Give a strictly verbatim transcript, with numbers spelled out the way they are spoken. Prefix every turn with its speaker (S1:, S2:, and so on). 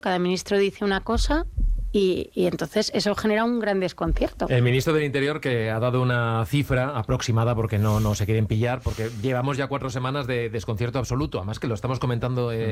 S1: cada ministro dice una cosa y, y entonces eso genera un gran desconcierto.
S2: El ministro del Interior, que ha dado una cifra aproximada, porque no, no se quieren pillar, porque llevamos ya cuatro semanas de desconcierto absoluto, además que lo estamos comentando eh,